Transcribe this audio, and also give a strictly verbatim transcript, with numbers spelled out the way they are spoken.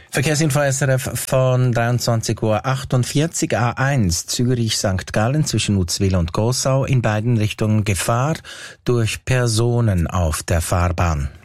Verkehrsinfo S R F von dreiundzwanzig Uhr achtundvierzig. A eins Zürich-Sankt Gallen zwischen Uzwil und Gossau, in beiden Richtungen Gefahr durch Personen auf der Fahrbahn.